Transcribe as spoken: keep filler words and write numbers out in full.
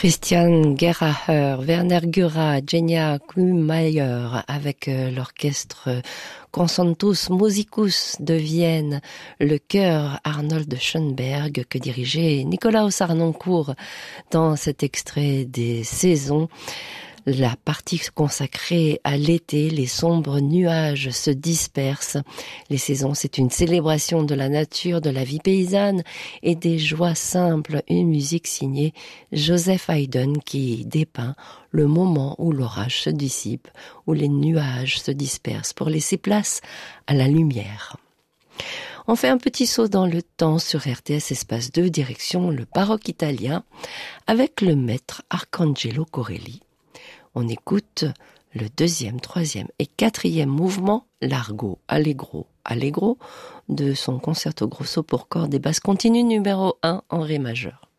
Christian Geraher, Werner Güra, Genia Kuhmeier avec euh, l'orchestre Concertus Musicus de Vienne, le chœur Arnold Schoenberg que dirigeait Nikolaus Harnoncourt dans cet extrait des saisons. La partie consacrée à l'été, les sombres nuages se dispersent. Les saisons, c'est une célébration de la nature, de la vie paysanne et des joies simples. Une musique signée Joseph Haydn qui dépeint le moment où l'orage se dissipe, où les nuages se dispersent pour laisser place à la lumière. On fait un petit saut dans le temps sur R T S Espace deux, direction le baroque italien, avec le maître Arcangelo Corelli. On écoute le deuxième, troisième et quatrième mouvement, Largo, Allegro, Allegro, de son concerto grosso pour cordes et basses continue numéro un en ré majeur.